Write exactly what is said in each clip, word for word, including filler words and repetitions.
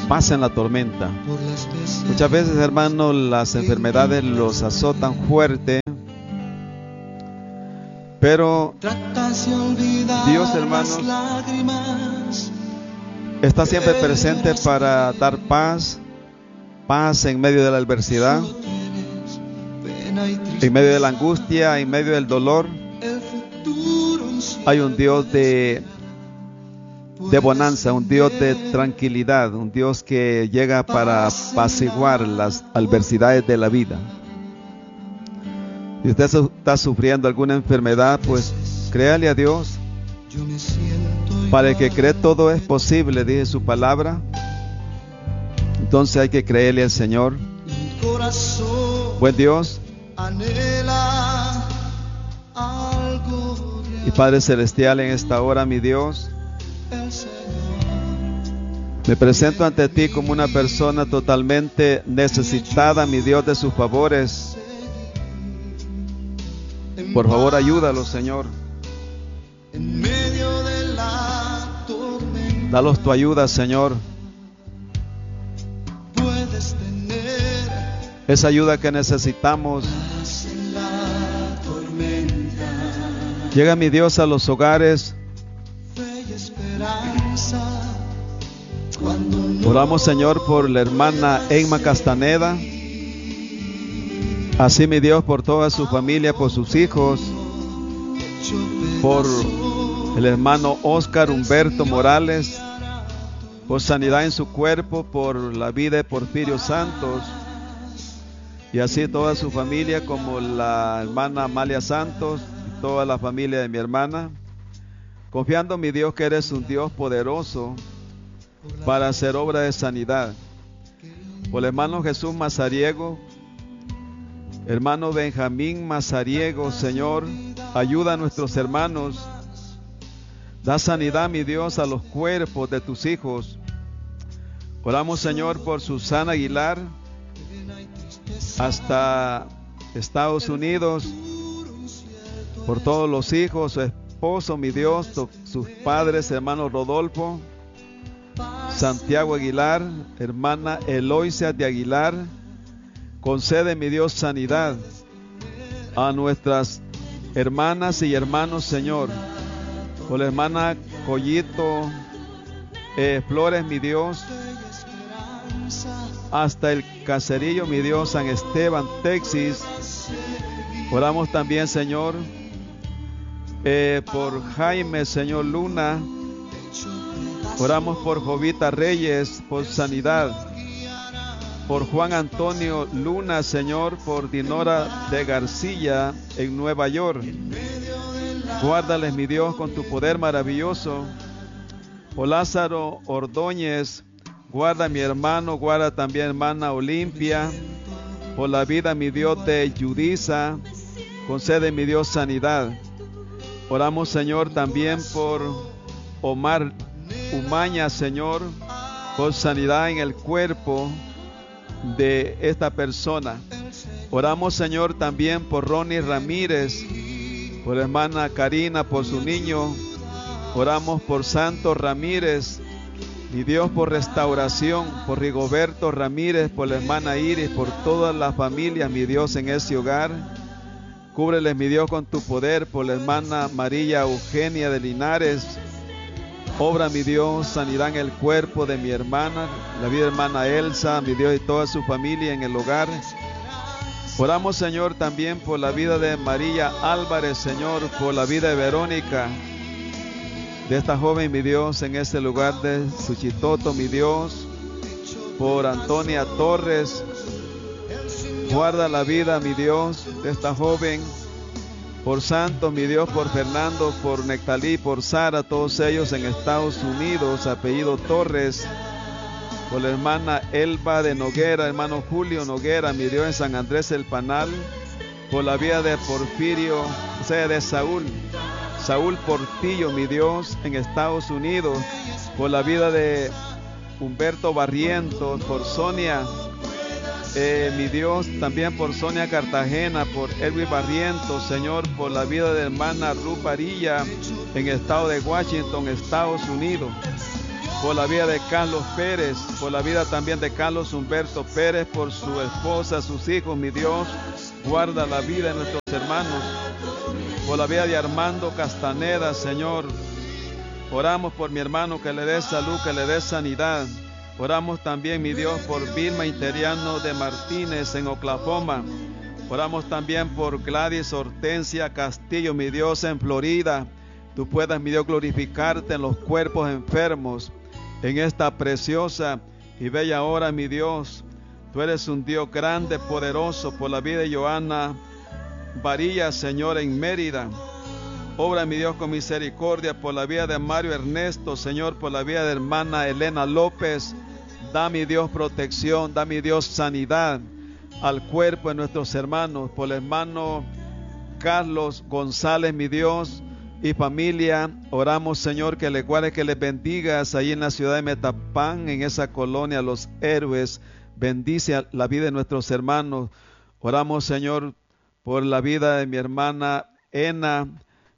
paz en la tormenta. Muchas veces, hermanos, las enfermedades los azotan fuerte, pero Dios, hermanos, está siempre presente para dar paz, paz en medio de la adversidad, en medio de la angustia, en medio del dolor. Hay un Dios de, de bonanza, un Dios de tranquilidad, un Dios que llega para apaciguar las adversidades de la vida. Si usted está sufriendo alguna enfermedad, pues créale a Dios. Para el que cree todo es posible, dice su palabra. Entonces hay que creerle al Señor. Buen Dios y Padre Celestial, en esta hora, mi Dios, me presento ante ti como una persona totalmente necesitada, mi Dios, de sus favores. Por favor, ayúdalo, Señor. Dalos tu ayuda, Señor. Esa ayuda que necesitamos. Llega, mi Dios, a los hogares. Oramos, Señor, por la hermana Emma Castaneda. Así, mi Dios, por toda su familia, por sus hijos, por el hermano Oscar Humberto Morales, por sanidad en su cuerpo, por la vida de Porfirio Santos, y así toda su familia, como la hermana Amalia Santos y toda la familia de mi hermana, confiando, mi Dios, que eres un Dios poderoso para hacer obra de sanidad. Por el hermano Jesús Mazariego, hermano Benjamín Mazariego, Señor, ayuda a nuestros hermanos. Da sanidad, mi Dios, a los cuerpos de tus hijos. Oramos, Señor, por Susana Aguilar, hasta Estados Unidos, por todos los hijos, su esposo, mi Dios, sus padres, hermano Rodolfo, Santiago Aguilar, hermana Eloisia de Aguilar. Concede, mi Dios, sanidad a nuestras hermanas y hermanos, Señor. Por la hermana Collito eh, Flores, mi Dios, hasta el caserillo, mi Dios, San Esteban, Texas. Oramos también, Señor, eh, por Jaime, Señor Luna. Oramos por Jovita Reyes, por sanidad. Por Juan Antonio Luna, Señor, por Dinora de García en Nueva York. Guárdales, mi Dios, con tu poder maravilloso. Por Lázaro Ordóñez, guarda a mi hermano, guarda también hermana Olimpia. Por la vida, mi Dios, de Yudisa, concede, mi Dios, sanidad. Oramos, Señor, también por Omar Umaña, Señor, por sanidad en el cuerpo de esta persona. Oramos, Señor, también por Ronnie Ramírez, por hermana Karina, por su niño. Oramos por Santos Ramírez, mi Dios, por restauración, por Rigoberto Ramírez, por la hermana Iris, por toda la familia, mi Dios, en ese hogar. Cúbreles, mi Dios, con tu poder, por la hermana María Eugenia de Linares. Obra, mi Dios, sanidad en el cuerpo de mi hermana, la vida de hermana Elsa, mi Dios, y toda su familia en el hogar. Oramos, Señor, también por la vida de María Álvarez, Señor, por la vida de Verónica, de esta joven, mi Dios, en este lugar de Suchitoto, mi Dios, por Antonia Torres. Guarda la vida, mi Dios, de esta joven. Por Santos, mi Dios, por Fernando, por Nectalí, por Sara, todos ellos en Estados Unidos, apellido Torres. Por la hermana Elba de Noguera, hermano Julio Noguera, mi Dios, en San Andrés el Panal. Por la vida de Porfirio, o sea, de Saúl, Saúl Portillo, mi Dios, en Estados Unidos. Por la vida de Humberto Barrientos, por Sonia, Eh, mi Dios, también por Sonia Cartagena, por Edwin Barrientos, Señor, por la vida de hermana Ruth Varilla en el estado de Washington, Estados Unidos. por la vida de Carlos Pérez, por la vida también de Carlos Humberto Pérez, por su esposa, sus hijos, mi Dios. Guarda la vida de nuestros hermanos, por la vida de Armando Castaneda, Señor. Oramos por mi hermano, que le dé salud, que le dé sanidad. Oramos también, mi Dios, por Vilma Interiano de Martínez en Oklahoma. Oramos también por Gladys Hortensia Castillo, mi Dios, en Florida. Tú puedas, mi Dios, glorificarte en los cuerpos enfermos, en esta preciosa y bella hora, mi Dios. Tú eres un Dios grande, poderoso, por la vida de Joana Varilla, Señor, en Mérida. Obra, mi Dios, con misericordia por la vida de Mario Ernesto, Señor, por la vida de hermana Elena López. Da, mi Dios, protección, da, mi Dios, sanidad al cuerpo de nuestros hermanos, por el hermano Carlos González, mi Dios, y familia. Oramos, Señor, que le guardes, que les bendigas ahí en la ciudad de Metapán, en esa colonia Los Héroes. Bendice la vida de nuestros hermanos. Oramos, Señor, por la vida de mi hermana Ena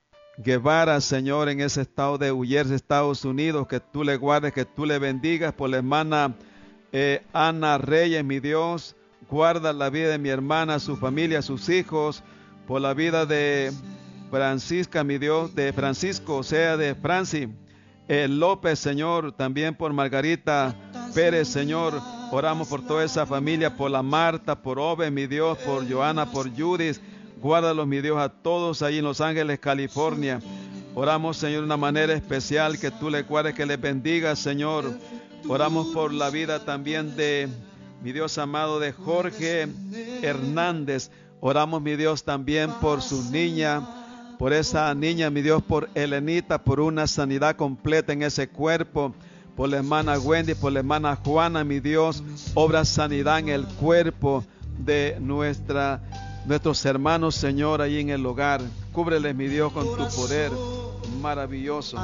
Guevara, Señor, en ese estado de Uyers, Estados Unidos, que tú le guardes, que tú le bendigas. Por la hermana eh, Ana Reyes, mi Dios, guarda la vida de mi hermana, su familia, sus hijos. Por la vida de Francisca, mi Dios, de Francisco, o sea, de Francis eh, López, Señor, también por Margarita Pérez, Señor. Oramos por toda esa familia, por la Marta, por Ove, mi Dios, por Joana, por Judith. Guárdalos, mi Dios, a todos ahí en Los Ángeles, California. Oramos, Señor, de una manera especial, que tú le guardes, que les bendigas, Señor. Oramos por la vida también de, mi Dios amado, de Jorge Hernández. Oramos, mi Dios, también por su niña, por esa niña, mi Dios, por Elenita, por una sanidad completa en ese cuerpo. Por la hermana Wendy, por la hermana Juana, mi Dios, obra sanidad en el cuerpo de nuestra nuestros hermanos, Señor, ahí en el hogar. Cúbreles, mi Dios, con tu poder maravilloso.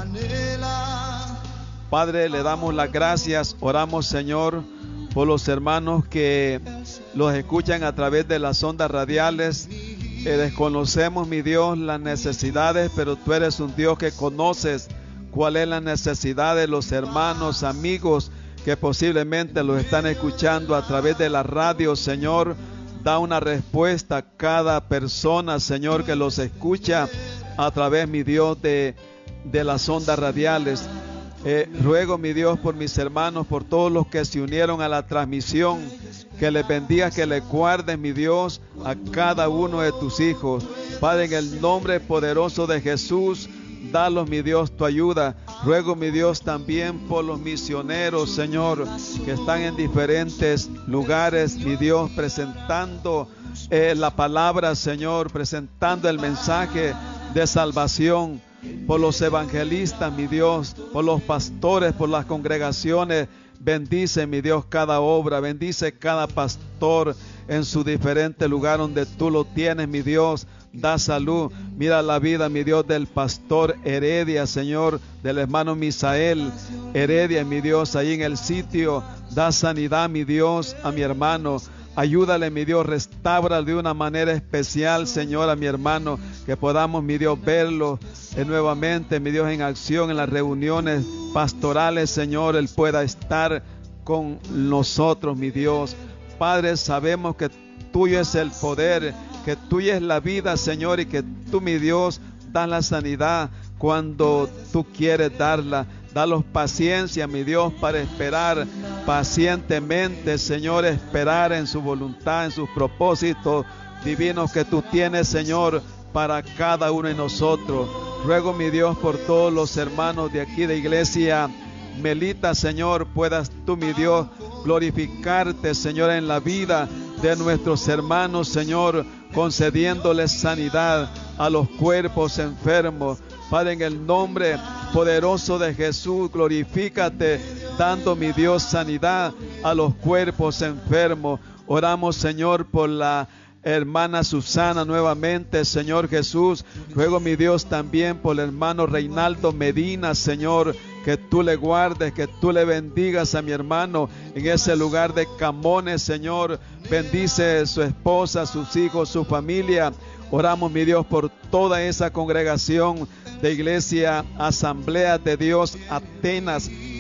Padre, le damos las gracias. Oramos, Señor, por los hermanos que los escuchan a través de las ondas radiales. Eh, desconocemos, mi Dios, las necesidades, pero tú eres un Dios que conoces cuál es la necesidad de los hermanos, amigos que posiblemente los están escuchando a través de la radio, Señor. Da una respuesta a cada persona, Señor, que los escucha a través, mi Dios, de, de las ondas radiales. Eh, ruego, mi Dios, por mis hermanos, por todos los que se unieron a la transmisión, que les bendiga, que les guardes, mi Dios, a cada uno de tus hijos. Padre, en el nombre poderoso de Jesús, dalos, mi Dios, tu ayuda. Ruego, mi Dios, también por los misioneros, Señor, que están en diferentes lugares, mi Dios, presentando eh, la palabra, Señor, presentando el mensaje de salvación. Por los evangelistas, mi Dios, por los pastores, por las congregaciones. Bendice, mi Dios, cada obra, bendice cada pastor en su diferente lugar donde tú lo tienes, mi Dios. Da salud. Mira la vida, mi Dios, del pastor Heredia, Señor, del hermano Misael Heredia, mi Dios, ahí en el sitio. Da sanidad, mi Dios, a mi hermano. Ayúdale, mi Dios, restaura de una manera especial, Señor, a mi hermano, que podamos, mi Dios, verlo eh, nuevamente, mi Dios, en acción, en las reuniones pastorales, Señor, Él pueda estar con nosotros, mi Dios. Padre, sabemos que tuyo es el poder, que tuya es la vida, Señor, y que tú, mi Dios, das la sanidad cuando tú quieres darla. Dalos paciencia, mi Dios, para esperar pacientemente, Señor, esperar en su voluntad, en sus propósitos divinos que tú tienes, Señor, para cada uno de nosotros. Ruego, mi Dios, por todos los hermanos de aquí de Iglesia Melita, Señor, puedas tú, mi Dios, glorificarte, Señor, en la vida de nuestros hermanos, Señor, concediéndoles sanidad a los cuerpos enfermos. Padre, en el nombre poderoso de Jesús, glorifícate, dando, mi Dios, sanidad a los cuerpos enfermos. Oramos, Señor, por la hermana Susana nuevamente, Señor Jesús. Ruego, mi Dios, también por el hermano Reinaldo Medina, Señor, que tú le guardes, que tú le bendigas a mi hermano en ese lugar de Camones, Señor. Bendice su esposa, sus hijos, su familia. Oramos, mi Dios, por toda esa congregación de Iglesia Asamblea de Dios Atenas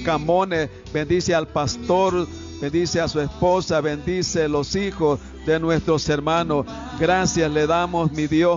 Camones, bendice al pastor, bendice a su esposa, bendice los hijos de nuestros hermanos. Gracias le damos, mi Dios.